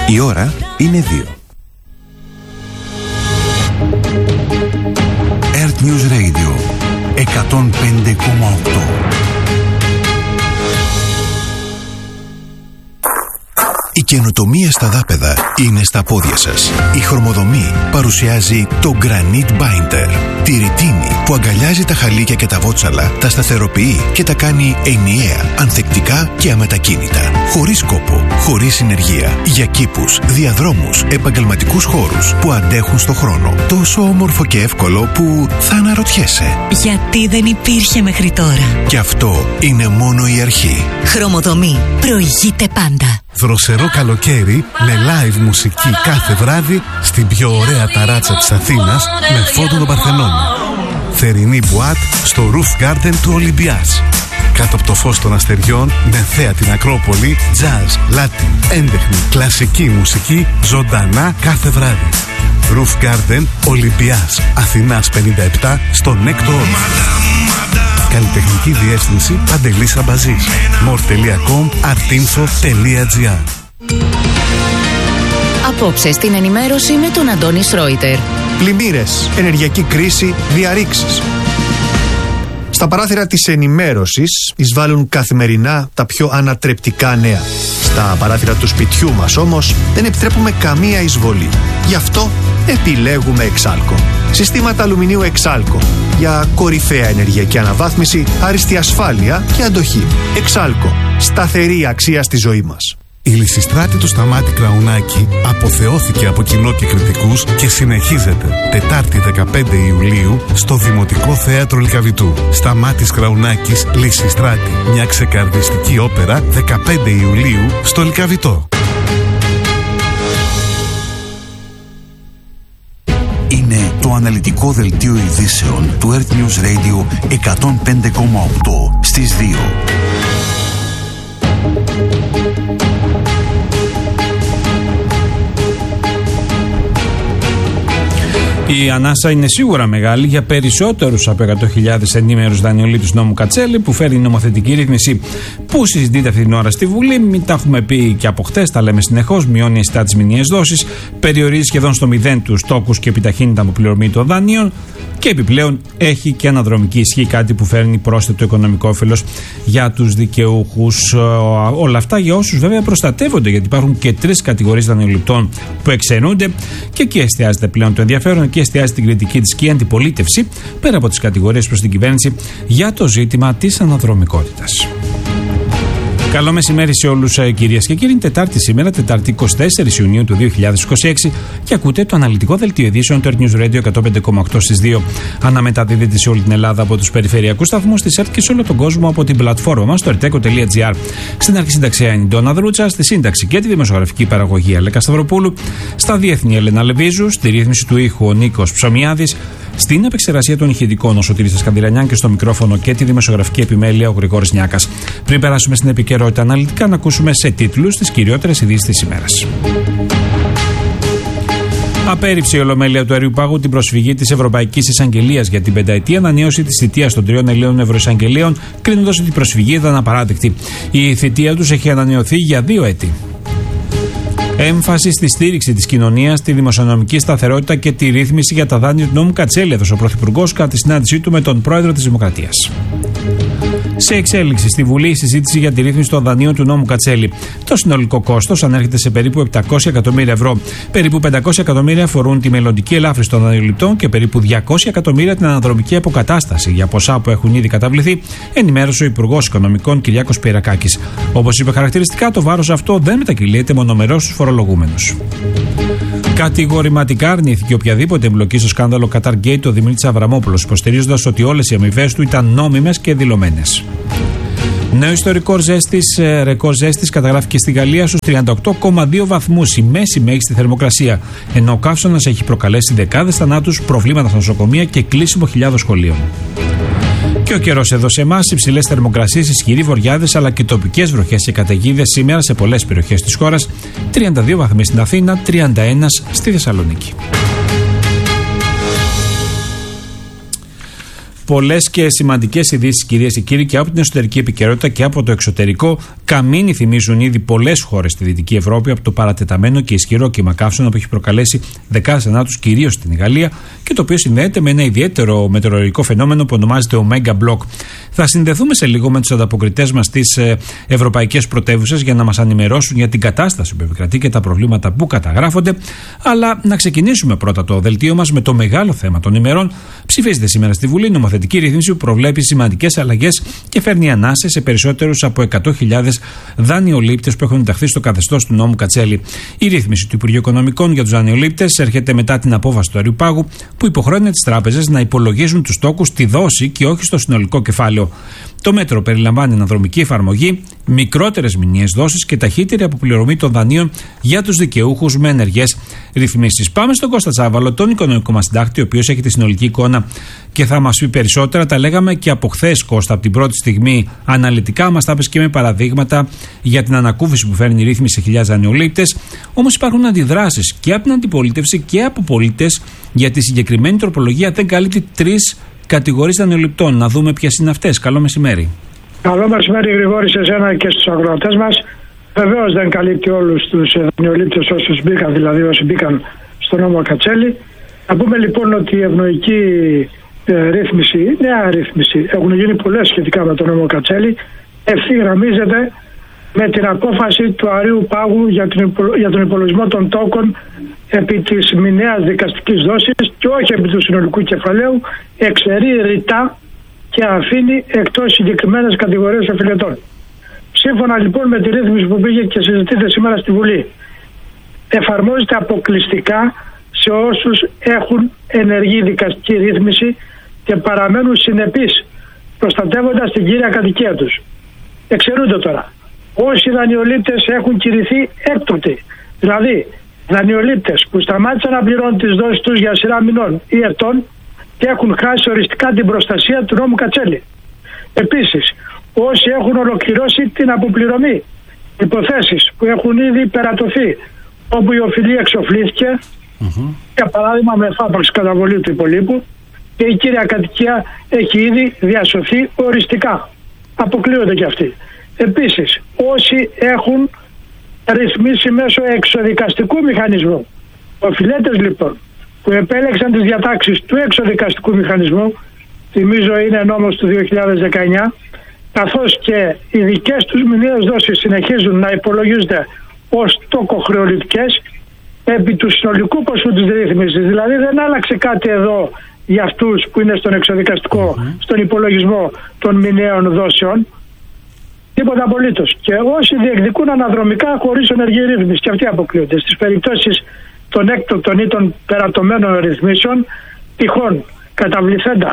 Η ώρα είναι 2. Earth News Radio 105,8. Η καινοτομία στα δάπεδα είναι στα πόδια σας. Η Χρωμοδομή παρουσιάζει το Granite Binder. Τη ρητίνη που αγκαλιάζει τα χαλίκια και τα βότσαλα, τα σταθεροποιεί και τα κάνει ενιαία, ανθεκτικά και αμετακίνητα. Χωρίς κόπο, χωρίς συνεργεία. Για κήπους, διαδρόμους, επαγγελματικούς χώρους που αντέχουν στο χρόνο. Τόσο όμορφο και εύκολο που θα αναρωτιέσαι. Γιατί δεν υπήρχε μέχρι τώρα. Και αυτό είναι μόνο η αρχή. Χρωμοδομή. Προηγείται πάντα. Δροσερό καλοκαίρι με live μουσική κάθε βράδυ στην πιο ωραία ταράτσα της Αθήνας με φόντο τον Παρθενώνα. Θερινή μπουάτ στο Roof Garden του Ολυμπιάς. Κάτω από το φως των αστεριών με θέα την Ακρόπολη, jazz, latin, έντεχνη, κλασική μουσική ζωντανά κάθε βράδυ. Roof Garden Ολυμπιάς Αθηνάς 57 στο Νέκτο Όρφο. Καλλιτεχνική διεύθυνση Παντελής Αμπαζής. more.com artinfo.gr. Απόψε στην ενημέρωση με τον Αντώνη Σρόιτερ. Πλημμύρες, ενεργειακή κρίση, διαρρήξεις. Στα παράθυρα της ενημέρωσης εισβάλλουν καθημερινά τα πιο ανατρεπτικά νέα. Στα παράθυρα του σπιτιού μας όμως δεν επιτρέπουμε καμία εισβολή. Γι' αυτό επιλέγουμε Εξάλκο. Συστήματα αλουμινίου Εξάλκο για κορυφαία ενεργειακή αναβάθμιση, άριστη ασφάλεια και αντοχή. Εξάλκο. Σταθερή αξία στη ζωή μας. Η Λυσιστράτη του Σταμάτη Κραουνάκη αποθεώθηκε από κοινό και κριτικούς και συνεχίζεται Τετάρτη 15 Ιουλίου στο Δημοτικό Θέατρο Λυκαβητού. Σταμάτης Κραουνάκης, Λυσιστράτη. Μια ξεκαρδιστική όπερα 15 Ιουλίου στο Λυκαβητό. Είναι το αναλυτικό δελτίο ειδήσεων του Earth News Radio 105,8 στις 2. Η ανάσα είναι σίγουρα μεγάλη για περισσότερους από 100.000 ενήμερους δανειολήπτους νόμου Κατσέλη, που φέρει νομοθετική ρύθμιση που συζητείται αυτή την ώρα στη Βουλή. Μην τα έχουμε πει και από χτες, τα λέμε συνεχώς. Μειώνει αισθητά τις μηνιαίες δόσεις, περιορίζει σχεδόν στο 0 τους τόκους και επιταχύνει την αποπληρωμή των δανείων. Και επιπλέον έχει και αναδρομική ισχύ, κάτι που φέρνει πρόσθετο οικονομικό όφελος για τους δικαιούχους. Όλα αυτά για όσους βέβαια προστατεύονται, γιατί υπάρχουν και 3 κατηγορίες δανειοληπτών που εξαιρούνται, και εκεί εστιάζεται πλέον το ενδιαφέρον. Εκεί εστιάζει την κριτική της και η αντιπολίτευση, πέρα από τις κατηγορίες προς την κυβέρνηση, για το ζήτημα της αναδρομικότητας. Καλό μεσημέρι σε όλους, κυρίες και κύριοι. Τετάρτη σήμερα, Τετάρτη 24 Ιουνίου του 2026, και ακούτε το αναλυτικό δελτίο ειδήσεων του Earth News Radio 105,8 στις 2. Αναμεταδίδεται σε όλη την Ελλάδα από τους περιφερειακούς σταθμούς της Earth και σε όλο τον κόσμο από την πλατφόρμα μας στο erteco.gr. Στην αρχισυνταξία είναι η Ντόνα Δρούτσα, στη σύνταξη και τη δημοσιογραφική παραγωγή Αλέκα Σταυροπούλου, στα διεθνή Ελένα Λεβίζου, στη ρύθμιση του ήχου ο Νίκος Ψωμιάδης, στην επεξεργασία των ηχητικών ο Σωτήρης Σκανδυλανιάν και στο μικρόφωνο και τη δημοσιογραφική επιμέλεια ο Γρηγόρης Νιάκας. Πριν περάσουμε στην επικαιρότητα αναλυτικά, να ακούσουμε σε τίτλους τις κυριότερες ειδήσεις της ημέρας. Απέρριψε η Ολομέλεια του Αριού Πάγου την προσφυγή της Ευρωπαϊκής Εισαγγελίας για την πενταετή ανανέωση της θητείας των 3 Ελλήνων Ευρωεισαγγελέων, κρίνοντας ότι η προσφυγή ήταν απαράδεκτη. Η θητεία τους έχει ανανεωθεί για 2 έτη. Έμφαση στη στήριξη της κοινωνίας, τη δημοσιονομική σταθερότητα και τη ρύθμιση για τα δάνεια του νόμου Κατσέλη, έδωσε ο Πρωθυπουργός κατά τη συνάντησή του με τον Πρόεδρο της Δημοκρατίας. Σε εξέλιξη στη Βουλή η συζήτηση για τη ρύθμιση των δανείων του νόμου Κατσέλη. Το συνολικό κόστος ανέρχεται σε περίπου 700 εκατομμύρια ευρώ. Περίπου 500 εκατομμύρια αφορούν τη μελλοντική ελάφρυνση των δανειοληπτών και περίπου 200 εκατομμύρια την αναδρομική αποκατάσταση, για ποσά που έχουν ήδη καταβληθεί, ενημέρωσε ο Υπουργός Οικονομικών Κυριάκος Πιερακάκης. Όπως είπε χαρακτηριστικά, το βάρος αυτό δεν μετακυλείται μονομερώς στους φορολογούμενους. Κατηγορηματικά αρνήθηκε οποιαδήποτε εμπλοκή στο σκάνδαλο Qatargate ο Δημήτρης Αβραμόπουλος, υποστηρίζοντας ότι όλες οι αμοιβές του ήταν νόμιμες και δηλωμένες. Νέο ιστορικό ρεκόρ ζέστης καταγράφηκε στη Γαλλία στους 38,2 βαθμούς, η μέση μέγιστη θερμοκρασία, ενώ ο καύσωνας έχει προκαλέσει δεκάδες θανάτους, προβλήματα στα νοσοκομεία και κλείσιμο χιλιάδων σχολείων. Και ο καιρός εδώ σε εμάς, υψηλές θερμοκρασίες, ισχυροί βοριάδες αλλά και τοπικές βροχές και καταιγίδες σήμερα σε πολλές περιοχές της χώρας. 32 βαθμοί στην Αθήνα, 31 στη Θεσσαλονίκη. Πολλές και σημαντικές ειδήσεις, κυρίες και κύριοι, και από την εσωτερική επικαιρότητα και από το εξωτερικό. Καμίνοι θυμίζουν ήδη πολλές χώρες στη Δυτική Ευρώπη από το παρατεταμένο και ισχυρό κύμα καύσωνα που έχει προκαλέσει δεκάδες θανάτους, κυρίως στην Γαλλία, και το οποίο συνδέεται με ένα ιδιαίτερο μετεωρολογικό φαινόμενο που ονομάζεται Omega Block. Θα συνδεθούμε σε λίγο με τους ανταποκριτές μας στις ευρωπαϊκές πρωτεύουσες για να μας ενημερώσουν για την κατάσταση που επικρατεί και τα προβλήματα που καταγράφονται. Αλλά να ξεκινήσουμε πρώτα το δελτίο μας με το μεγάλο θέμα των ημερών. Ψηφίζεται σήμερα στη Βουλή νομοθετική ρύθμιση που προβλέπει σημαντικές αλλαγές και φέρνει ανάσες σε περισσότερους από 100.000 δανειολήπτες που έχουν ενταχθεί στο καθεστώς του νόμου Κατσέλη. Η ρύθμιση του Υπουργείου Οικονομικών για τους δανειολήπτες έρχεται μετά την απόφαση του Αριού Πάγου που υποχρέωνε τις τράπεζες να υπολογίζουν τους τόκους στη δόση και όχι στο συνολικό κεφάλαιο. Το μέτρο περιλαμβάνει αναδρομική εφαρμογή, μικρότερες μηνιαίες δόσεις και ταχύτερη αποπληρωμή των δανείων για τους δικαιούχους με ενεργές ρυθμίσεις. Πάμε στον Κώστα Τσάβαλο, τον οικονομικό μας συντάκτη, ο οποίος έχει τη συνολική εικόνα και θα μας πει περισσότερα. Τα λέγαμε και από χθες, Κώστα, από την πρώτη στιγμή αναλυτικά. Μας τα πες και με παραδείγματα για την ανακούφιση που φέρνει η ρύθμιση σε χιλιάδες δανειολήπτες. Όμως υπάρχουν αντιδράσεις και από την αντιπολίτευση και από πολίτες γιατί η συγκεκριμένη τροπολογία δεν καλύπτει τρεις κατηγορίες δανειοληπτών. Να δούμε ποιες είναι αυτές. Καλό μεσημέρι. Καλό μεσημέρι, Γρηγόρη, σε εσένα και στους ακροατές μας. Βεβαίως δεν καλύπτει όλους τους δανειολήπτες όσους μπήκαν, δηλαδή όσοι μπήκαν στο νόμο Κατσέλη. Να πούμε λοιπόν ότι η ευνοϊκή ρύθμιση, νέα ρύθμιση, έχουν γίνει πολλές σχετικά με τον νόμο Κατσέλη, ευθυγραμμίζεται με την απόφαση του Αρείου Πάγου για τον υπολογισμό των τόκων επί της μηνιαίας δικαστικής δόσης και όχι επί του συνολικού κεφαλαίου, εξαιρεί ρητά και αφήνει εκτός συγκεκριμένες κατηγορίες οφειλετών. Σύμφωνα λοιπόν με τη ρύθμιση που πήγε και συζητείται σήμερα στη Βουλή, εφαρμόζεται αποκλειστικά σε όσους έχουν ενεργή δικαστική ρύθμιση και παραμένουν συνεπείς, προστατεύοντας την κύρια κατοικία τους. Εξαιρούνται τώρα όσοι δανειολήπτες έχουν κηρυθεί έκτοτε, δηλαδή δανειολήπτες που σταμάτησαν να πληρώνουν τις δόσεις τους για σειρά μηνών ή ετών και έχουν χάσει οριστικά την προστασία του νόμου Κατσέλη. Επίσης, όσοι έχουν ολοκληρώσει την αποπληρωμή, υποθέσεις που έχουν ήδη περατωθεί, όπου η οφειλή εξοφλήθηκε, για παράδειγμα με φάπαξ καταβολή του υπολείπου, και η κύρια κατοικία έχει ήδη διασωθεί οριστικά. Αποκλείονται και αυτοί. Επίσης, όσοι έχουν ρυθμίσει μέσω εξοδικαστικού μηχανισμού, οφειλέτες λοιπόν που επέλεξαν τις διατάξεις του εξοδικαστικού μηχανισμού, θυμίζω είναι νόμος του 2019, καθώς και οι δικές τους μηνιαίες δόσεις συνεχίζουν να υπολογίζονται ως τοκοχρεωλητικές επί του συνολικού ποσού της ρύθμισης. Δηλαδή δεν άλλαξε κάτι εδώ για αυτούς που είναι στον εξοδικαστικό, στον υπολογισμό των μηνιαίων δόσεων. Τίποτα απολύτως. Και όσοι διεκδικούν αναδρομικά χωρίς ενεργή ρύθμιση, και αυτοί αποκλείονται. Στις περιπτώσεις των έκτοκτων ή των περατωμένων ρυθμίσεων, τυχόν καταβληθέντα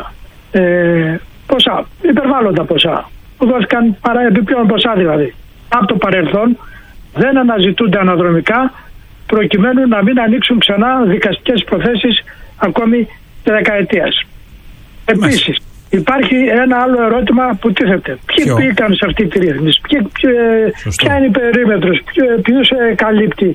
ποσά, υπερβάλλοντα ποσά, που δόθηκαν επιπλέον ποσά δηλαδή από το παρελθόν, δεν αναζητούνται αναδρομικά προκειμένου να μην ανοίξουν ξανά δικαστικές προθέσεις ακόμη και δεκαετίας. Επίσης, υπάρχει ένα άλλο ερώτημα που τίθεται. Ποιοι πήγαν σε αυτή τη ρύθμιση, ποια είναι η περίμετρος, ποιους καλύπτει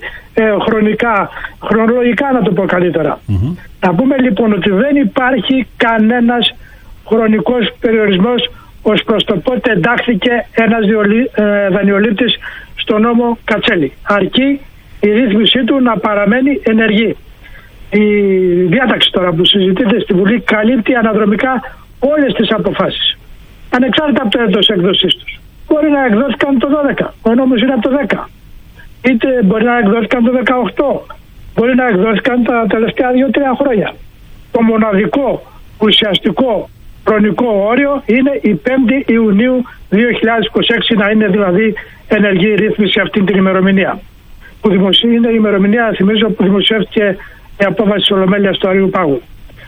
χρονολογικά, να το πω καλύτερα. Να πούμε λοιπόν ότι δεν υπάρχει κανένας χρονικός περιορισμός ως προς το πότε εντάχθηκε ένας δανειολήπτης στο νόμο Κατσέλη. Αρκεί η ρύθμισή του να παραμένει ενεργή. Η διάταξη τώρα που συζητείται στη Βουλή καλύπτει αναδρομικά όλες τις αποφάσεις, ανεξάρτητα από το έτος έκδοσής τους. Μπορεί να εκδόθηκαν το 12, ο νόμος είναι από το 10, είτε μπορεί να εκδόθηκαν το 18, μπορεί να εκδόθηκαν τα τελευταία 2-3 χρόνια. Το μοναδικό ουσιαστικό χρονικό όριο είναι η 5η Ιουνίου 2026, να είναι δηλαδή ενεργή ρύθμιση αυτή την ημερομηνία. Που είναι η ημερομηνία, θυμίζω, που δημοσιεύτηκε η απόφαση της Ολομέλειας του Αρείου Πάγου.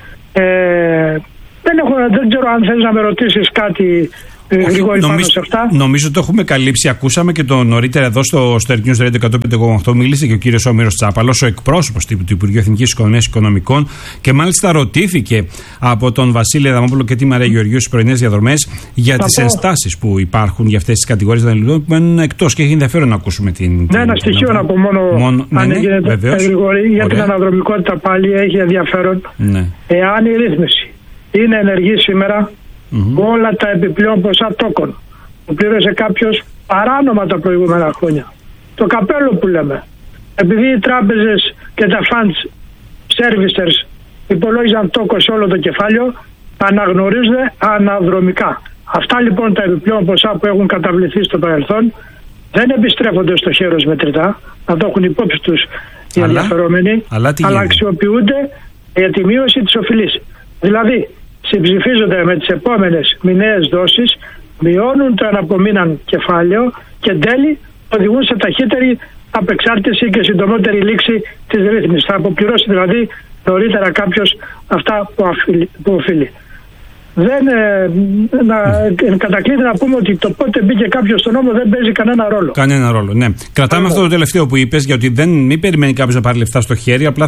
Δεν ξέρω αν θέλεις να με ρωτήσεις κάτι γρήγορα πάνω σε αυτά. Νομίζω το έχουμε καλύψει. Ακούσαμε και το νωρίτερα εδώ στο Star News Radio 105,8 μίλησε και ο κύριος Όμηρος Τσάπαλος, ο εκπρόσωπος του Υπουργείου Εθνικής Οικονομίας και Οικονομικών, και μάλιστα ρωτήθηκε από τον Βασίλη Αδαμόπουλο και τη Μαρία Γεωργίου στις πρωινές διαδρομές για τις ενστάσεις που υπάρχουν για αυτές τις κατηγορίες δανειοληπτών που μένουν εκτός, και έχει ενδιαφέρον να ακούσουμε την. Ναι, ένα στοιχείο να πω μόνο αν γίνεται γρήγορη, για την αναδρομικότητα πάλι έχει ενδιαφέρον. Εάν η ρύθμιση είναι ενεργή σήμερα, όλα τα επιπλέον ποσά τόκων που πλήρωσε κάποιος παράνομα τα προηγούμενα χρόνια. Το καπέλο που λέμε. Επειδή οι τράπεζες και τα funds servicers υπολόγιζαν τόκο σε όλο το κεφάλαιο, αναγνωρίζονται αναδρομικά. Αυτά λοιπόν τα επιπλέον ποσά που έχουν καταβληθεί στο παρελθόν δεν επιστρέφονται στο χέρος μετρητά, να το έχουν υπόψη τους οι ενδιαφερόμενοι, αλλά αξιοποιούνται για τη μείωση της οφειλής. Δηλαδή, συμψηφίζονται με τις επόμενες μηνιαίες δόσεις, μειώνουν το εναπομείναν κεφάλαιο και εν τέλει οδηγούν σε ταχύτερη απεξάρτηση και συντομότερη λήξη της ρύθμισης. Θα αποπληρώσει δηλαδή νωρίτερα κάποιος αυτά που οφείλει. Εν κατακλείδη να πούμε ότι το πότε μπήκε κάποιος στον νόμο δεν παίζει κανένα ρόλο. Κανένα ρόλο, ναι. Κρατάμε αυτό το τελευταίο που είπες, γιατί μην περιμένει κάποιος να πάρει λεφτά στο χέρι, απλά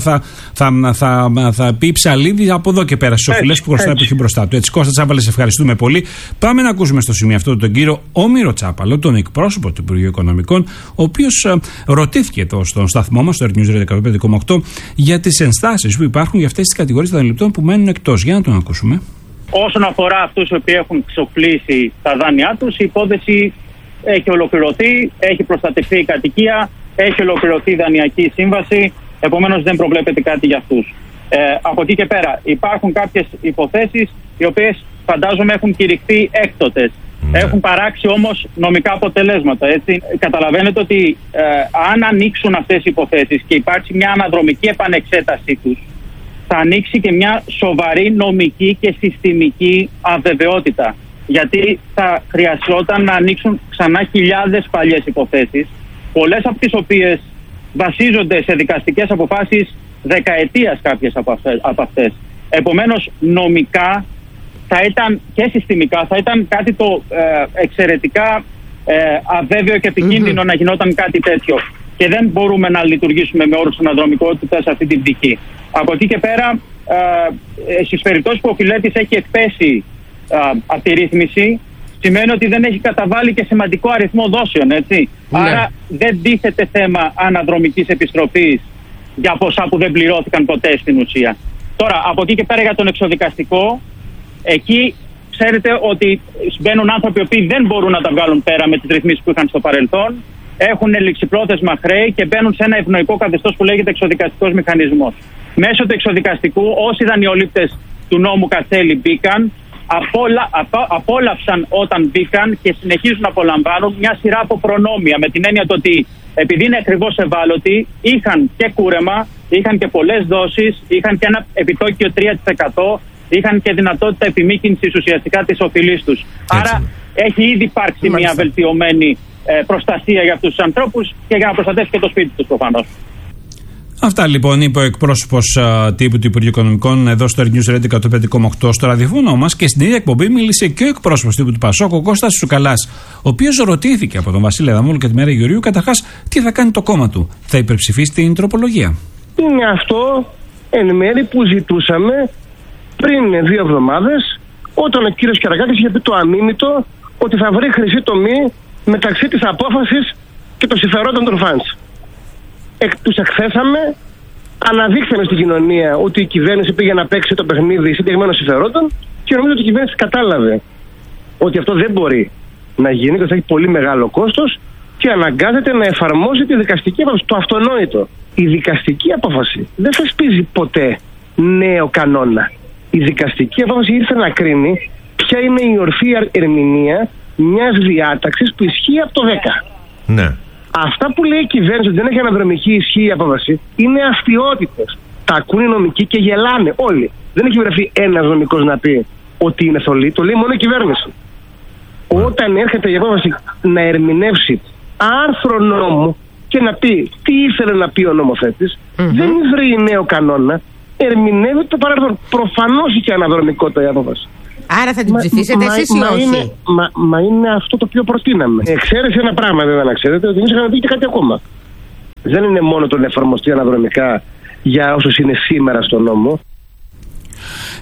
θα πει ψαλίδι από εδώ και πέρα στις οφειλές που χρωστάει που έχει μπροστά του. Έτσι, Κώστα Τσάπαλε, σε ευχαριστούμε πολύ. Πάμε να ακούσουμε στο σημείο αυτό τον κύριο Όμηρο Τσάπαλο, τον εκπρόσωπο του Υπουργείου Οικονομικών, ο οποίος ρωτήθηκε εδώ στον σταθμό μας, στο News 105,8, για τις ενστάσεις που υπάρχουν για αυτές τις κατηγορίες δανειληπτών που μένουν εκτός. Για να τον ακούσουμε. Όσον αφορά αυτούς οι οποίοι έχουν ξοφλήσει τα δάνειά τους, η υπόθεση έχει ολοκληρωθεί, έχει προστατευτεί η κατοικία, έχει ολοκληρωθεί η δανειακή σύμβαση, επομένως δεν προβλέπεται κάτι για αυτούς. Από εκεί και πέρα υπάρχουν κάποιες υποθέσεις οι οποίες φαντάζομαι έχουν κηρυχθεί έκτοτες. Έχουν παράξει όμως νομικά αποτελέσματα. Έτσι. Καταλαβαίνετε ότι αν ανοίξουν αυτές οι υποθέσεις και υπάρξει μια αναδρομική επανεξέτασή τους, θα ανοίξει και μια σοβαρή νομική και συστημική αβεβαιότητα. Γιατί θα χρειαζόταν να ανοίξουν ξανά χιλιάδες παλιές υποθέσεις, πολλές από τις οποίες βασίζονται σε δικαστικές αποφάσεις δεκαετίας κάποιες από αυτές. Επομένως, νομικά θα ήταν και συστημικά θα ήταν κάτι το εξαιρετικά αβέβαιο και επικίνδυνο να γινόταν κάτι τέτοιο. Και δεν μπορούμε να λειτουργήσουμε με όρους αναδρομικότητας σε αυτή την πτυχή. Από εκεί και πέρα, στις περιπτώσεις που ο φιλέτης έχει εκπέσει από τη ρύθμιση, σημαίνει ότι δεν έχει καταβάλει και σημαντικό αριθμό δόσεων, έτσι. Ναι. Άρα δεν τίθεται θέμα αναδρομικής επιστροφής για ποσά που δεν πληρώθηκαν ποτέ στην ουσία. Τώρα, από εκεί και πέρα για τον εξοδικαστικό, εκεί ξέρετε ότι μπαίνουν άνθρωποι οι οποίοι δεν μπορούν να τα βγάλουν πέρα με τις ρυθμίσεις που είχαν στο παρελθόν, έχουν ληξιπρόθεσμα χρέη και μπαίνουν σε ένα ευνοϊκό καθεστώς που λέγεται εξοδικαστικός μηχανισμός. Μέσω του εξοδικαστικού, όσοι δανειολήπτες του νόμου Κατσέλη μπήκαν, απόλαυσαν όταν μπήκαν και συνεχίζουν να απολαμβάνουν μια σειρά από προνόμια, με την έννοια ότι επειδή είναι ακριβώς ευάλωτοι, είχαν και κούρεμα, είχαν και πολλές δόσεις, είχαν και ένα επιτόκιο 3%, είχαν και δυνατότητα επιμήκυνσης ουσιαστικά της οφειλής τους. Άρα έχει ήδη υπάρξει μια βελτιωμένη προστασία για αυτούς τους ανθρώπους και για να προστατεύσει και το σπίτι τους προφανώς. Αυτά λοιπόν είπε ο εκπρόσωπος τύπου του Υπουργείου Οικονομικών εδώ στο News 105,8 στο ραδιοφώνο μας, και στην ίδια εκπομπή μίλησε και ο εκπρόσωπος τύπου του Πασόκ, ο Κώστας Τσουκαλάς, ο οποίος ρωτήθηκε από τον Βασίλη Αδαμόπουλο και τη Μέρα Γεωργίου καταρχάς τι θα κάνει το κόμμα του. Θα υπερψηφίσει την τροπολογία? Είναι αυτό εν μέρει που ζητούσαμε πριν 2 εβδομάδες, όταν ο κύριος Κεραγκάκης είχε πει το αμίμητο ότι θα βρει χρυσή τομή μεταξύ της απόφασης και των συμφερόντων των φαντς. Τους εκθέσαμε, αναδείξαμε στην κοινωνία ότι η κυβέρνηση πήγε να παίξει το παιχνίδι συγκεκριμένων συμφερόντων και νομίζω ότι η κυβέρνηση κατάλαβε ότι αυτό δεν μπορεί να γίνει και θα έχει πολύ μεγάλο κόστος και αναγκάζεται να εφαρμόσει τη δικαστική απόφαση. Το αυτονόητο. Η δικαστική απόφαση δεν θεσπίζει ποτέ νέο κανόνα. Η δικαστική απόφαση ήρθε να κρίνει ποια είναι η ορθή ερμηνεία μιας διάταξης που ισχύει από το 10. Ναι. Αυτά που λέει η κυβέρνηση ότι δεν έχει αναδρομική ισχύ η απόφαση είναι αστιότητες. Τα ακούνε οι νομικοί και γελάνε όλοι. Δεν έχει βρεθεί ένας νομικός να πει ότι είναι θολή, το λέει μόνο η κυβέρνηση. Όταν έρχεται η απόφαση να ερμηνεύσει άρθρο νόμου και να πει τι ήθελε να πει ο νομοθέτης, δεν βρει νέο κανόνα, ερμηνεύει το παρελθόν. Προφανώς είχε αναδρομικότητα η απόφαση. Άρα θα την ψηφίσετε εσείς ή όχι? Μα είναι αυτό το οποίο προτείναμε. Εξαίρεση ένα πράγμα βέβαια να ξέρετε, ότι εμείς είχαμε πει και κάτι ακόμα. Δεν είναι μόνο το να εφαρμοστεί αναδρομικά για όσους είναι σήμερα στο νόμο.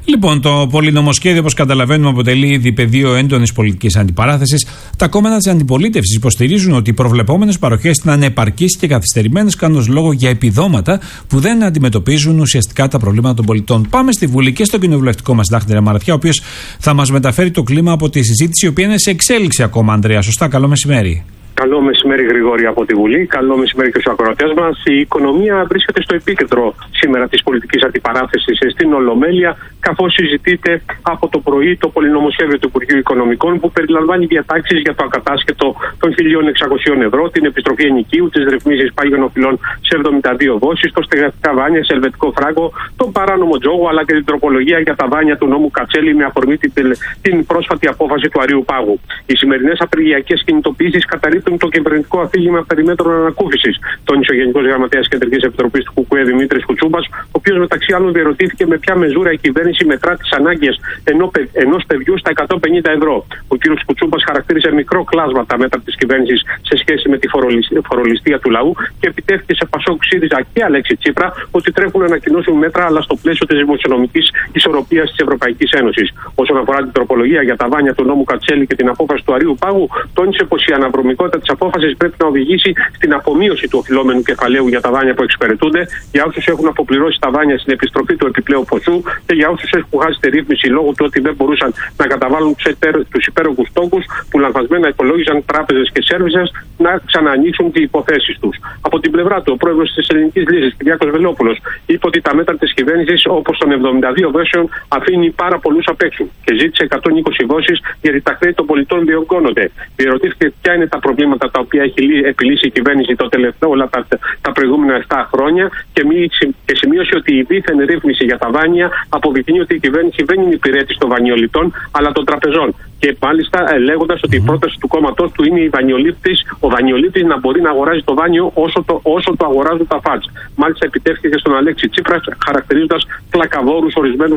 Λοιπόν, το πολυνομοσχέδιο, όπως καταλαβαίνουμε, αποτελεί ήδη πεδίο έντονης πολιτικής αντιπαράθεσης. Τα κόμματα της αντιπολίτευσης υποστηρίζουν ότι οι προβλεπόμενες παροχές είναι ανεπαρκείς και καθυστερημένες, κάνοντας λόγο για επιδόματα που δεν αντιμετωπίζουν ουσιαστικά τα προβλήματα των πολιτών. Πάμε στη Βουλή και στο κοινοβουλευτικό μας συντάκτη Μαρατιά, ο οποίος θα μας μεταφέρει το κλίμα από τη συζήτηση, η οποία είναι σε εξέλιξη ακόμα. Ανδρέα, σωστά, καλό μεσημέρι. Καλό μεσημέρι, Γρηγόρη, από τη Βουλή. Καλό μεσημέρι και στους ακροατές μας. Η οικονομία βρίσκεται στο επίκεντρο σήμερα της πολιτικής αντιπαράθεσης στην Ολομέλεια, καθώς συζητείται από το πρωί το πολυνομοσχέδιο του Υπουργείου Οικονομικών, που περιλαμβάνει διατάξεις για το ακατάσχετο των 1.600 ευρώ, την επιστροφή ενοικίου, τις ρυθμίσεις πάγιων οφειλών σε 72 δόσεις, το στεγαστικά δάνεια σε ελβετικό φράγκο, τον παράνομο τζόγο, αλλά και την τροπολογία για τα δάνεια του νόμου Κατσέλη με αφορμή την πρόσφατη απόφαση του Αριού Πάγου. Οι σημερινές απεργιακές κινητοποιήσεις καταρρίπτουν το κυβερνητικό αφήγημα περιμέτρων ανακούφισης, τόνισε ο Γενικός Γραμματέας Κεντρικής Επιτροπής του ΚΚΕ Δημήτρης Κουτσούμπας, ο οποίος μεταξύ άλλων διερωτήθηκε με ποια μεζούρα η κυβέρνηση μετρά τις ανάγκες ενός παιδιού στα 150 ευρώ. Ο κ. Κουτσούμπας χαρακτήρισε μικρό κλάσμα τα μέτρα της κυβέρνησης σε σχέση με τη φορολιστία του λαού και επιτέθηκε σε Πασόκ, ΣΥΡΙΖΑ και Αλέξη Τσίπρα ότι τρέχουν να ανακοινώσουν μέτρα, αλλά στο πλαίσιο της δημοσιονομικής ισορροπίας της Ευρωπαϊκής Ένωσης. Όσον αφορά την τροπολογία για τα δάνεια του νόμου Κατσέλη και την απόφαση του Αρίου Πάγου, τόνισε πως η αναβρωμικότητα της απόφασης πρέπει να οδηγήσει στην απομείωση του οφειλόμενου κεφαλαίου για τα δάνεια που εξυπηρετούνται, για όσους έχουν αποπληρώσει τα δάνεια στην επιστροφή του επιπλέον ποσού και για όσους έχουν χάσει τη ρύθμιση λόγω του ότι δεν μπορούσαν να καταβάλουν τους υπέρογους τόκους που λανθασμένα υπολόγιζαν τράπεζες και σέρβισες να ξαναανοίξουν τις υποθέσεις τους. Από την πλευρά του, ο πρόεδρος της Ελληνικής Λύσης, Κυριάκος Βελόπουλος, είπε ότι τα μέτρα της κυβέρνησης, όπως των 72 δόσεων, αφήνει πάρα πολλούς απ' έξω και ζήτησε 120 δόσεις γιατί τα χρέη των πολιτών διωγγώνονται. Διερωτήθηκε ποια είναι τα προβλήματα τα οποία έχει επιλύσει η κυβέρνηση όλα τα προηγούμενα 7 χρόνια και σημείωσε ότι η δίθεν ρύθμιση για τα δάνεια αποδεικνύει ότι η κυβέρνηση δεν είναι υπηρέτης των δανειοληπτών αλλά των τραπεζών. Και μάλιστα λέγοντας ότι η πρόταση του κόμματός του είναι ο δανειολήπτης να μπορεί να αγοράζει το δάνειο όσο το αγοράζουν τα φάτς. Μάλιστα επιτεύχθηκε στον Αλέξη Τσίπρα, χαρακτηρίζοντας πλακαδόρους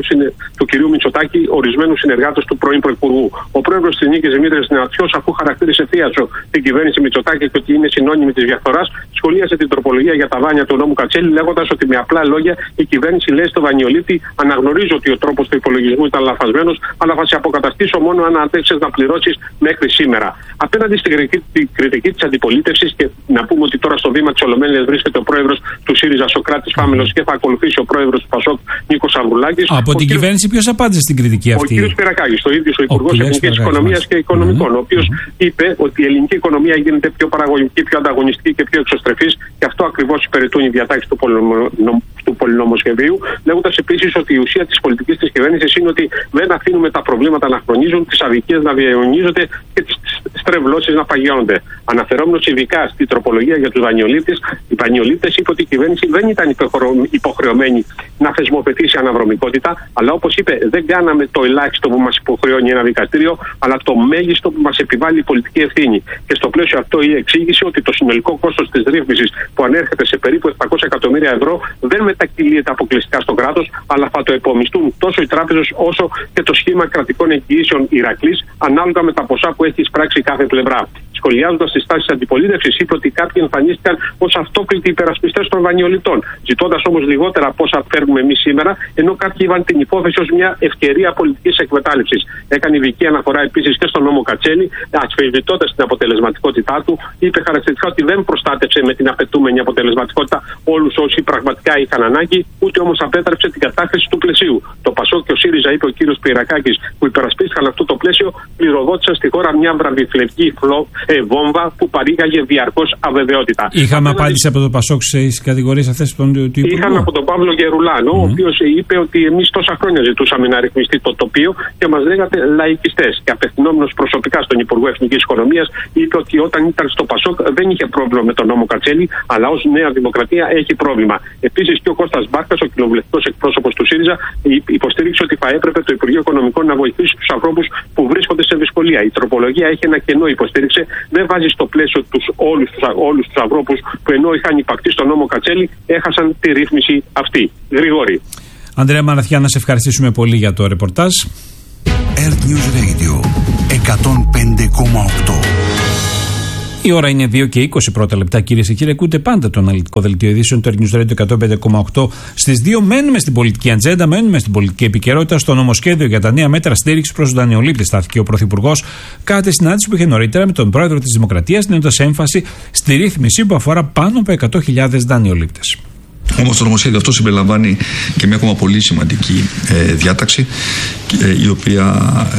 του κυρίου Μητσοτάκη, ορισμένους συνεργάτες του πρώην Πρωθυπουργού. Ο πρόεδρος της Νίκης Δημήτρης Νεατσιός, αφού χαρακτήρισε θίασο την κυβέρνηση Μητσοτάκη και ότι είναι συνώνυμη της διαφθοράς, σχολίασε την τροπολογία για τα δάνεια του νόμου Κατσέλη, λέγοντας ότι με απλά λόγια η κυβέρνηση λέει στο δανειολήπτη: αναγνωρίζω ότι ο τρόπος του υπολογισμού ήταν λαθασμένος, αλλά θα σε αποκαταστήσω μόνο αν αντέξεις να πληρώσεις μέχρι σήμερα. Απέναντι στην κριτική της αντιπολίτευσης, και να πούμε ότι τώρα στο βήμα της Ολομέλειας βρίσκεται ο πρόεδρος του ΣΥΡΙΖΑ Σωκράτης Φάμελος και θα ακολουθήσει ο πρόεδρος του Πασόκ Νίκος Αβρουλάκης. Από την κυβέρνηση ποιος απάντησε στην κριτική αυτή? Ο κ. Πυρακάκης, το ίδιο ο Υπουργός Εθνικής Οικονομίας και Οικονομικών, ο οποίος είπε ότι η ελληνική οικονομία γίνεται πιο παραγωγική, πιο ανταγωνιστική και πιο εξωστρεφής, και αυτό ακριβώς υπηρετούν οι διατάξεις του πολυνομοσχεδίου, λέγοντας επίσης ότι η ουσία της πολιτικής της κυβέρνησης είναι ότι δεν αφήνουμε τα προβλήματα να χρονίζουν, τις αδικίες να διαιωνίζονται και τις στρεβλώσεις να παγιώνονται. Αναφερόμενος ειδικά στην τροπολογία για τους δανειολήπτες, οι δανειολήπτες είπε ότι η κυβέρνηση δεν ήταν υποχρεωμένη να θεσμοθετήσει αναβρωμικότητα, αλλά όπως είπε, δεν κάναμε το ελάχιστο που μας υποχρεώνει ένα δικαστήριο, αλλά το μέγιστο που μας επιβάλλει η πολιτική ευθύνη. Και στο πλαίσιο αυτό η εξήγηση ότι το συνολικό κόστος της ρύθμισης, που ανέρχεται σε περίπου 700 εκατομμύρια ευρώ, δεν μετακυλείται αποκλειστικά στο κράτος, αλλά θα το επομιστούν τόσο οι τράπεζες όσο και το σχήμα κρατικών εγγυήσεων Ηρακλής, ανάλογα με τα ποσά που έχει εισπράξει κάθε πλευρά. Σχολιάζοντας τις τάσεις της αντιπολίτευσης, είπε ότι κάποιοι εμφανίστηκαν ως αυτόκλητοι υπερασπιστές των δανειοληπτών, ζητώντας όμως λιγότερα από όσα φέρνουμε εμείς σήμερα, ενώ κάποιοι είδαν την υπόθεση ως μια ευκαιρία πολιτικής εκμετάλλευσης. Έκανε ειδική αναφορά επίσης και στον νόμο Κατσέλη, αμφισβητώντας την αποτελεσματικότητά του, είπε χαρακτηριστικά ότι δεν προστάτευσε με την απαιτούμενη αποτελεσματικότητα όλους όσοι πραγματικά είχαν ανάγκη, ούτε όμως απέτρεψε την κατάχρηση του πλαισίου. Το Πασόκ και ο ΣΥΡΙΖΑ, είπε ο κ. Πυρακάκης, που υπερασπίστηκαν αυτό το πλαίσιο, πληροδότησαν στη χώρα μια βραβυφλευτική βόμβα που παρήγαγε διαρκώς αβεβαιότητα. Είχαμε απάντηση από το Πασόκ στις κατηγορίες αυτές του Υπουργού? Είχαμε από τον Παύλο Γερουλάνο, ο οποίος είπε ότι εμείς τόσα χρόνια ζητούσαμε να ρυθμιστεί το τοπίο και μας λέγατε λαϊκιστές. Και απευθυνόμενος προσωπικά στον Υπουργό Εθνικής Οικονομίας, είπε ότι όταν ήταν στο Πασόκ δεν είχε πρόβλημα με τον νόμο Κατσέλη, αλλά ως Νέα Δημοκρατία έχει πρόβλημα. Επίσης και ο Κώστας Μπάρκας, ο κοινοβουλευτικός εκπρόσωπος του ΣΥΡΙΖΑ, υποστήριξε ότι θα έπρεπε το Υπουργείο Οικονομικών να βοηθήσει τους ανθρώπους που βρίσκονται σε δυσκολία. Η τροπολογία έχει ένα κενό, υποστήριξε, δεν βάζει στο πλαίσιο όλους τους ανθρώπους που ενώ είχαν υπακτεί στον νόμο Κατσέλη έχασαν τη ρύθμιση αυτή. Γρηγόρη. Ανδρέα Μαραθιά, να σε ευχαριστήσουμε πολύ για το ρεπορτάζ. Earth News Radio 105,8. Η ώρα είναι 2 και 20 πρώτα λεπτά, κυρίες και κύριοι. Ακούτε πάντα το αναλυτικό δελτίο ειδήσεων του News Radio 105,8. Στις 2 μένουμε στην πολιτική ατζέντα, μένουμε στην πολιτική επικαιρότητα. Στο νομοσχέδιο για τα νέα μέτρα στήριξη προς τους δανειολήπτες στάθηκε ο Πρωθυπουργός κατά τη συνάντηση που είχε νωρίτερα με τον Πρόεδρο της Δημοκρατίας, δίνοντας έμφαση στη ρύθμιση που αφορά πάνω από 100.000 δανειολήπτες. Όμως το νομοσχέδιο αυτό συμπεριλαμβάνει και μια ακόμα πολύ σημαντική διάταξη, η οποία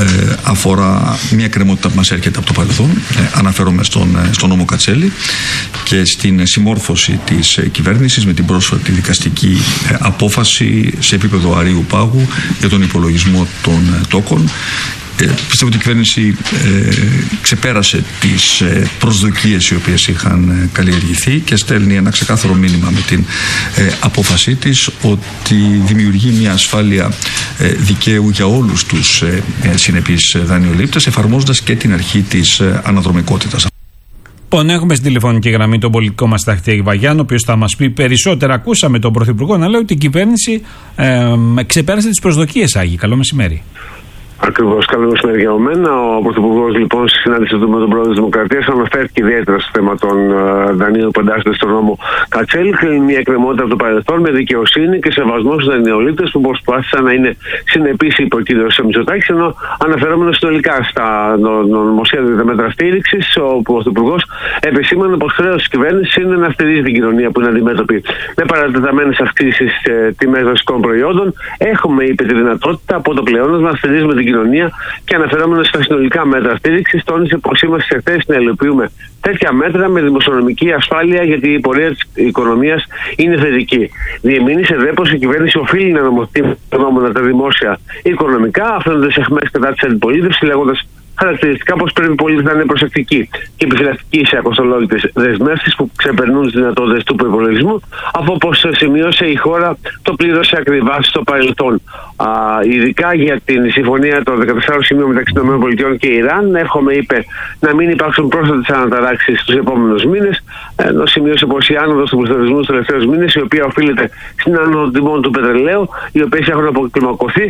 αφορά μια εκκρεμότητα που μας έρχεται από το παρελθόν. Αναφέρομαι στον νόμο Κατσέλη και στην συμμόρφωση της κυβέρνησης με την πρόσφατη δικαστική απόφαση σε επίπεδο αρείου πάγου για τον υπολογισμό των τόκων. Πιστεύω ότι η κυβέρνηση ξεπέρασε τις προσδοκίες οι οποίες είχαν καλλιεργηθεί και στέλνει ένα ξεκάθαρο μήνυμα με την απόφασή της ότι δημιουργεί μια ασφάλεια δικαίου για όλους τους συνεπείς δανειολήπτες, εφαρμόζοντας και την αρχή της αναδρομικότητας. Λοιπόν, έχουμε στην τηλεφωνική γραμμή τον πολιτικό μας ταχτή Άγη Βαγιάννη, ο οποίος θα μας πει περισσότερα. Ακούσαμε τον Πρωθυπουργό να λέει ότι η κυβέρνηση ξεπέρασε τις προσδοκίες, Άγη. Καλό μεσημέρι. Ακριβώς, καλό μεσημέρι για μένα. Ο Πρωθυπουργός, λοιπόν, στη συνάντηση του με τον Πρόεδρο της Δημοκρατίας, αναφέρθηκε ιδιαίτερα στο θέμα των δανείων που εντάσσονται στον νόμο Κατσέλη. Θέλει μια εκκρεμότητα από το παρελθόν με δικαιοσύνη και σεβασμό στους δανειολήπτες που προσπάθησαν να είναι συνεπείς υπό ο κ. Μητσοτάκης. Ενώ αναφερόμενο συνολικά στα νομοσχέδια για τα μέτρα στήριξης, ο Πρωθυπουργός επεσήμανε πως χρέος της κυβέρνησης είναι να στηρίζει την κοινωνία που είναι αντιμέτωπη με παρατεταμένες αυξήσεις τιμές βασικών προϊόντων. Έχουμε, είπε, τη δυνατότητα από το πλεόνασμα να στηρίζουμε την κοινωνία και αναφερόμενο στα συνολικά μέτρα στήριξης, τόνισε πως είμαστε σε θέση να υλοποιούμε τέτοια μέτρα με δημοσιονομική ασφάλεια, γιατί η πορεία της οικονομίας είναι θετική. Διεμήνυσε δε πως η κυβέρνηση οφείλει να νομοθετεί φαινόμενα τα δημόσια οικονομικά, αφήνοντας αιχμές κατά της αντιπολίτευσης, λέγοντας χαρακτηριστικά πως πρέπει πολύ να είναι προσεκτικοί και επιφυλακτικοί σε ακοστολόγητες δεσμεύσεις που ξεπερνούν τις δυνατότητες του προϋπολογισμού, αφού όπως σημείωσε η χώρα το πλήρωσε ακριβά στο παρελθόν. Ειδικά για την συμφωνία των 14 σημείων μεταξύ των ΗΠΑ και Ιράν, εύχομαι, είπε, να μην υπάρξουν πρόσθετες αναταράξεις στους επόμενους μήνες, ενώ σημείωσε πως η άνοδος του πληθωρισμού στους τελευταίους μήνες, η οποία οφείλεται στην άνοδο των τιμών του πετρελαίου, οι οποίες έχουν αποκλιμακωθεί,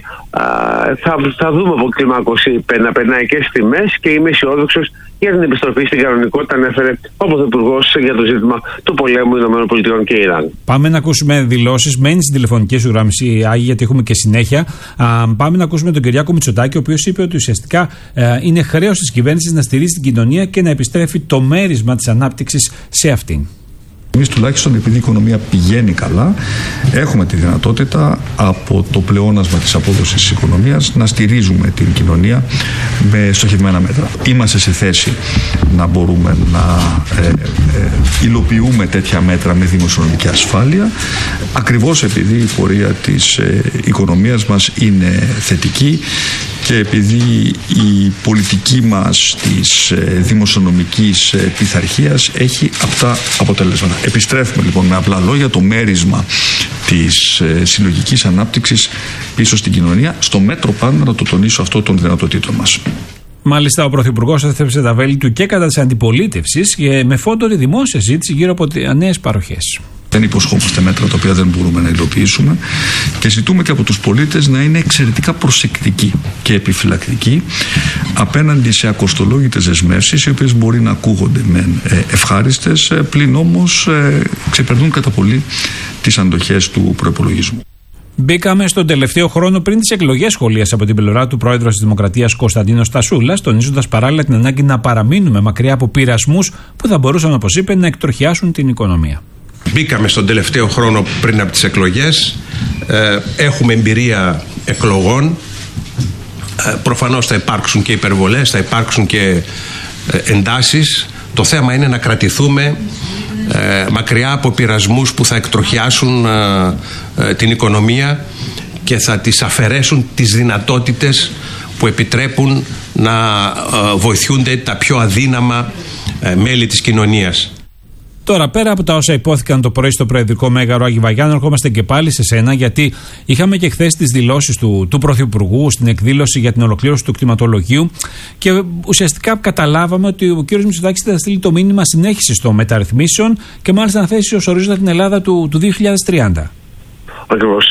θα δούμε αποκλιμάκωση να περνάει και τιμές, και είμαι αισιόδοξος για την επιστροφή στην κανονικότητα, ανέφερε ο Πρωθυπουργός για το ζήτημα του πολέμου ΗΠΑ και Ιράν. Πάμε να ακούσουμε δηλώσεις. Μένει στην τηλεφωνική σου γραμμή, Άγη, γιατί έχουμε και συνέχεια. Πάμε να ακούσουμε τον Κυριάκο Μητσοτάκη, ο οποίος είπε ότι ουσιαστικά είναι χρέος της κυβέρνησης να στηρίζει την κοινωνία και να επιστρέφει το μέρισμα της ανάπτυξης σε αυτήν. Εμείς τουλάχιστον, επειδή η οικονομία πηγαίνει καλά, έχουμε τη δυνατότητα από το πλεόνασμα της απόδοσης της οικονομίας να στηρίζουμε την κοινωνία με στοχευμένα μέτρα. Είμαστε σε θέση να μπορούμε να υλοποιούμε τέτοια μέτρα με δημοσιονομική ασφάλεια, ακριβώς επειδή η πορεία της οικονομίας μας είναι θετική και επειδή η πολιτική μας της δημοσιονομικής πειθαρχίας έχει αυτά αποτελέσματα. Επιστρέφουμε λοιπόν με απλά λόγια το μέρισμα της συλλογικής ανάπτυξης πίσω στην κοινωνία, στο μέτρο πάντα, να το τονίσω αυτό, των δυνατοτήτων μας. Μάλιστα, ο Πρωθυπουργός έθεψε τα βέλη του και κατά της αντιπολίτευσης και με φόντο τη δημόσια συζήτηση γύρω από νέες παροχές. Δεν υποσχόμαστε μέτρα τα οποία δεν μπορούμε να υλοποιήσουμε και ζητούμε και από τους πολίτες να είναι εξαιρετικά προσεκτικοί και επιφυλακτικοί απέναντι σε ακοστολόγητες δεσμεύσεις, οι οποίες μπορεί να ακούγονται μεν ευχάριστες, πλην όμως ξεπερνούν κατά πολύ τις αντοχές του προϋπολογισμού. Μπήκαμε στον τελευταίο χρόνο πριν τις εκλογές, σχολίασε από την πλευρά του Πρόεδρος της Δημοκρατίας Κωνσταντίνος Τασούλας, τονίζοντας παράλληλα την ανάγκη να παραμείνουμε μακριά από πειρασμούς που θα μπορούσαν, όπως είπε, να εκτροχιάσουν την οικονομία. Μπήκαμε στον τελευταίο χρόνο πριν από τις εκλογές, έχουμε εμπειρία εκλογών, προφανώς θα υπάρξουν και υπερβολές, θα υπάρξουν και εντάσεις. Το θέμα είναι να κρατηθούμε μακριά από πειρασμούς που θα εκτροχιάσουν την οικονομία και θα τις αφαιρέσουν τις δυνατότητες που επιτρέπουν να βοηθούνται τα πιο αδύναμα μέλη της κοινωνίας. Τώρα, πέρα από τα όσα υπόθηκαν το πρωί στο Προεδρικό Μέγαρο, Άγη Βαγιάννη, ερχόμαστε και πάλι σε σένα, γιατί είχαμε και χθες τις δηλώσεις του Πρωθυπουργού στην εκδήλωση για την ολοκλήρωση του κτηματολογίου και ουσιαστικά καταλάβαμε ότι ο κ. Μητσοτάκης θα στείλει το μήνυμα συνέχισης των μεταρρυθμίσεων και μάλιστα να θέσει ως ορίζοντα την Ελλάδα του 2030. Ακριβώς.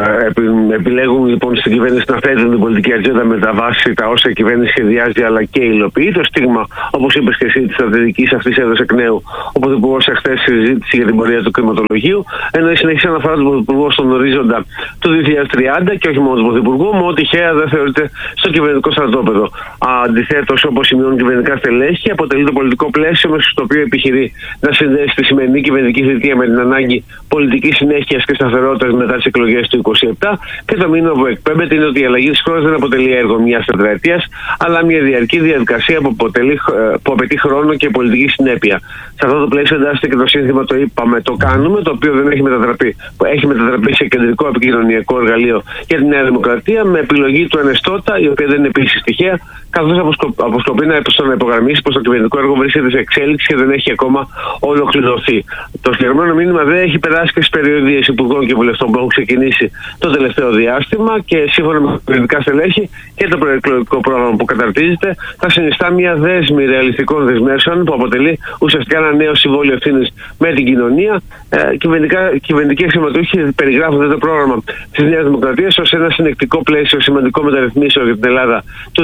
Επιλέγουν λοιπόν στην κυβέρνηση να θέτουν την πολιτική ατζέντα με τα βάση τα όσα η κυβέρνηση σχεδιάζει αλλά και υλοποιεί. Το στίγμα, όπως είπες και εσύ, τη στρατηγική αυτή έδωσε εκ νέου ο Πρωθυπουργός εχθές στη συζήτηση για την πορεία του κτηματολογίου, ενώ η συνεχής αναφορά του Πρωθυπουργού στον ορίζοντα του 2030 και όχι μόνο του Πρωθυπουργού, με ό,τι τυχαία δεν θεωρείται στο κυβερνητικό στρατόπεδο. Αντιθέτως, όπως σημειώνουν κυβερνητικά στελέχη, αποτελεί το πολιτικό πλαίσιο μέσα στο οποίο επιχειρεί να συνδέσει τη σημερινή κυβερνητική θητεία με την ανάγκη πολιτικής συνέχειας και σταθερότητας μετά τις εκλογές του 2027. Και το μήνυμα που εκπέμπεται είναι ότι η αλλαγή της χώρας δεν αποτελεί έργο μιας τετραετίας, αλλά μια διαρκή διαδικασία που απαιτεί χρόνο και πολιτική συνέπεια. Σε αυτό το πλαίσιο εντάσσεται και το σύνθημα το είπαμε, το κάνουμε, το οποίο δεν έχει μετατραπεί. Έχει μετατραπεί σε κεντρικό επικοινωνιακό εργαλείο για τη Νέα Δημοκρατία, με επιλογή του Ενεστώτα, η οποία δεν είναι επίσης τυχαία, καθώς αποσκοπεί να υπογραμμίσει πως το κυβερνητικό έργο βρίσκεται σε εξέλιξη και δεν έχει ακόμα ολοκληρωθεί. Το συγκεκριμένο μήνυμα δεν έχει περάσει και στις περιοδίες υπουργών και βουλευτών που έχουν ξεκινήσει το τελευταίο διάστημα και σύμφωνα με τα κυβερνητικά στελέχη και το προεκλογικό πρόγραμμα που καταρτίζεται θα συνιστά μια δέσμη ρεαλιστικών δεσμεύσεων που αποτελεί ουσιαστικά ένα νέο συμβόλαιο ευθύνης με την κοινωνία. Κυβερνητικοί αξιωματούχοι περιγράφουν το πρόγραμμα της Νέας Δημοκρατίας ως ένα συνεκτικό πλαίσιο σημαντικών μεταρρυθμίσεων για την Ελλάδα του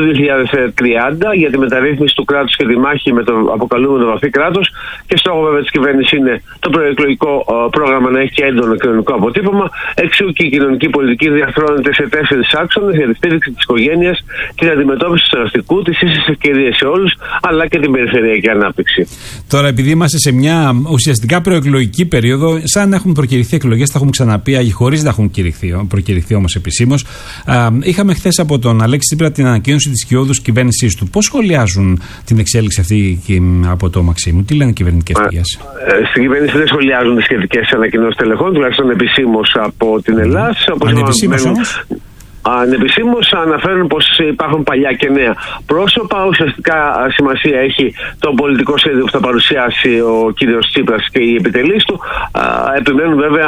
2030 για τη μεταρρύθμιση του κράτους και τη μάχη με το αποκαλούμενο βαθύ κράτος. Και στόχο βέβαια της κυβέρνησης είναι το προεκλογικό πρόγραμμα να έχει έντονο κοινωνικό αποτύπωμα. Εξού και η κοινωνική πολιτική διαρθρώνεται σε 4 άξονες για τη στήριξη της οικογένειας, την αντιμετώπιση του εραστικού, τις ίσες ευκαιρίες σε όλους, αλλά και την περιφερειακή ανάπτυξη. Τώρα, επειδή είμαστε σε μια ουσιαστικά προεκλογική περίοδο, σαν να έχουν προκηρυχθεί εκλογές, τα έχουμε ξαναπεί, χωρίς να έχουν προκηρυχθεί όμως επισήμως. Είχαμε χθες από τον Αλέξη Τσίπρα την ανακοίνωση της σκιώδους κυβέρνησής του. Πώς σχολιάζουν την εξέλιξη αυτή από το Μαξίμου, τι λένε οι κυβερνητικές πηγές? Στην κυβέρνηση δεν σχολιάζουν τις σχετικές ανακοινώσεις τελεχών, τουλάχιστον επισήμως από την Ελλάδα. Ανεπισήμως όμως? Ανεπισήμως αναφέρουν πως υπάρχουν παλιά και νέα πρόσωπα. Ουσιαστικά σημασία έχει το πολιτικό σχέδιο που θα παρουσιάσει ο κύριος Τσίπρας και οι επιτελείς του. Επιμένουν βέβαια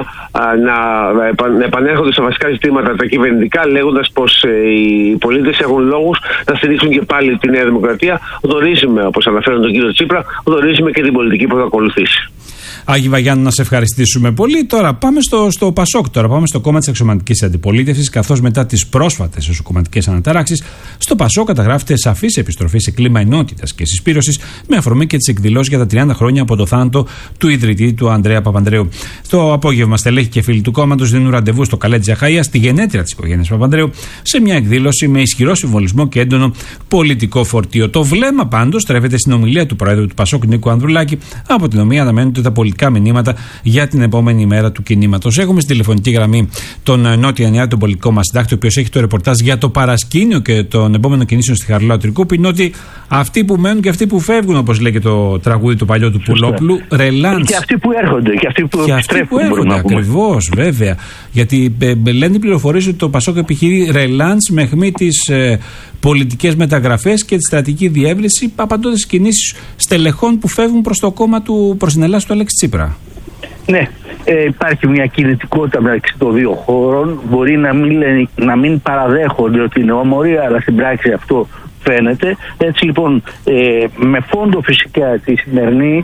να επανέρχονται στα βασικά ζητήματα τα κυβερνητικά, λέγοντας πως οι πολίτες έχουν λόγους να στηρίξουν και πάλι τη Νέα Δημοκρατία. Γνωρίζουμε, όπως αναφέρουν τον κύριο Τσίπρα, γνωρίζουμε και την πολιτική που θα ακολουθήσει. Άγι Βαγιάννου, να σε ευχαριστήσουμε πολύ. Τώρα πάμε στο Πασόκ, πάμε στο κόμμα της αξιωματικής αντιπολίτευσης, καθώς μετά τις πρόσφατες εσωκομματικές αναταράξεις, στο Πασόκ καταγράφεται σαφής επιστροφή σε κλίμα ενότητας και συσπήρωσης, με αφορμή και τις εκδηλώσεις για τα 30 χρόνια από το θάνατο του ιδρυτή του Ανδρέα Παπανδρέου. Το απόγευμα, στελέχη και φίλοι του κόμματος δίνουν ραντεβού στο Καλέτζη Αχαΐα, στη γενέτρια της οικογένειας Παπανδρέου, σε μια εκδήλωση με ισχυρό συμβολισμό και έντονο πολιτικό φορτίο. Το βλέμμα πάντως στρέφεται στην ομιλία του Προέδρου του Πασόκ, Νίκου Ανδρουλάκη, από την οποία αναμένονται τα πολιτικά μηνύματα για την επόμενη μέρα του κινήματος. Έχουμε στην τηλεφωνική γραμμή τον Νότια Νιάρη, τον πολιτικό μας συντάκτη, ο οποίος έχει το ρεπορτάζ για το παρασκήνιο και τον επόμενο κινήσεων στη Χαριλάου Τρικούπη. Είναι ότι αυτοί που μένουν και αυτοί που φεύγουν, όπως λέει και το τραγούδι του παλιού του Πουλόπουλου, ρελάντς. Και αυτοί που έρχονται, και αυτοί που επιστρέφουν. Ακριβώς, βέβαια. Γιατί λένε οι πληροφορίες ότι το Πασόκ επιχειρεί ρελάντς με αιχμή τις πολιτικές μεταγραφές και τη στρατηγική διεύρυνση, απαντώντας στις κινήσεις στελεχών που φεύγουν προς το κόμμα του, προς την Ελλάδα του Αλέξη Τσίπρα. Ναι, υπάρχει μια κινητικότητα μεταξύ των δύο χώρων. Μπορεί να μην παραδέχονται ότι είναι όμοροι, αλλά στην πράξη αυτό φαίνεται. Έτσι λοιπόν, με φόντο φυσικά τη σημερινή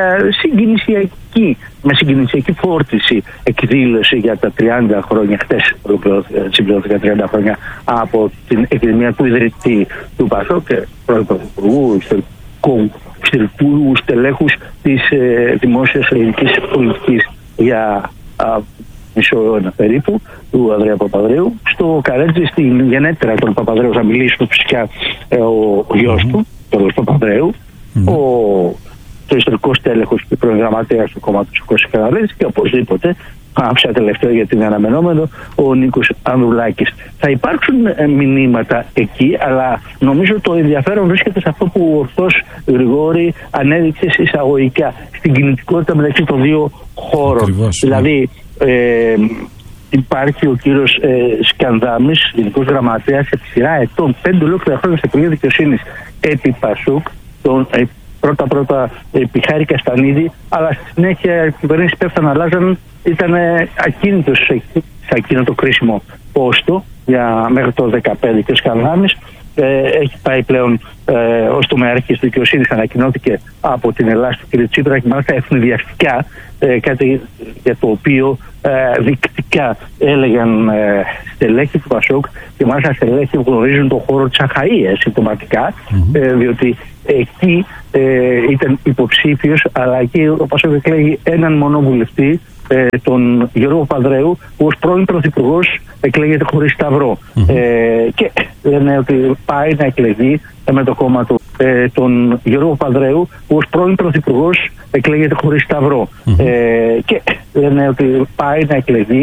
με συγκινησιακή φόρτιση εκδήλωση για τα 30 χρόνια, χτες συμπληρώθηκαν 30 χρόνια από την εκδημία του ιδρυτή του Πασόκ και πρωθυπουργού, εξωτερικού στελέχους της δημόσιας ελληνικής πολιτικής για μισό αιώνα περίπου, του Ανδρέα Παπανδρέου, στο Καλέτζη, στην γενέτερα των Παπανδρέου. Θα μιλήσουμε φυσικά ο γιος του, τον Παπανδρέου, το ιστορικό στέλεχος και προγραμματέας του κόμματος ο Κώστας Καραλίδης και οπωσδήποτε, άφησα τελευταίο γιατί είναι αναμενόμενο, ο Νίκος Ανδρουλάκης. Θα υπάρξουν μηνύματα εκεί, αλλά νομίζω το ενδιαφέρον βρίσκεται σε αυτό που ορθώς, Γρηγόρη, ανέδειξε εισαγωγικά, στην κινητικότητα μεταξύ των δύο χώρων. Ακριβώς, δηλαδή, υπάρχει ο κύριος Σκανδάμης, γενικός γραμματέας, επί σειρά ετών, 5 ολόκληρα χρόνια σε Υπουργείο Δικαιοσύνης επί Πασούκ, τον πρώτα επί Χάρη Καστανίδη, αλλά στη συνέχεια οι κυβερνήσεις πέφτανε, αλλάζαν, ήταν ακίνητος σε εκείνο το κρίσιμο πόστο μέχρι το 2015 και ο Σκανδάμης έχει πάει πλέον ως τομεάρχης δικαιοσύνης, ανακοινώθηκε από την Ελλάδα του κ. Τσίπρα και μάλιστα ευνηδιαστικά, κάτι για το οποίο δεικτικά έλεγαν στελέχη του ΠΑΣΟΚ και μάλιστα στελέχη που γνωρίζουν τον χώρο της Αχαΐας συμπτωματικά, διότι εκεί ήταν υποψήφιος, αλλά εκεί ο ΠΑΣΟΚ εκλέγει έναν μόνο βουλευτή, τον Γιώργο Παδρέου, που ως πρώην πρωθυπουργός εκλέγεται χωρίς σταυρό. Και λένε ότι πάει να εκλεγεί με το κόμμα του τον Γιώργο Παδρέου, που ως πρώην πρωθυπουργός εκλέγεται χωρίς σταυρό. Και λένε ότι πάει να εκλεγεί